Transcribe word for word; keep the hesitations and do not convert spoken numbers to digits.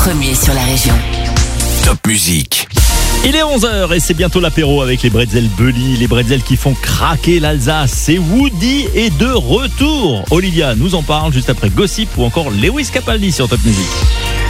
Premier sur la région. Top Musique. Il est onze heures et c'est bientôt l'apéro avec les bretzels Bully, les bretzels qui font craquer l'Alsace. C'est Woody est de retour. Olivia nous en parle juste après Gossip ou encore Lewis Capaldi sur Top Musique.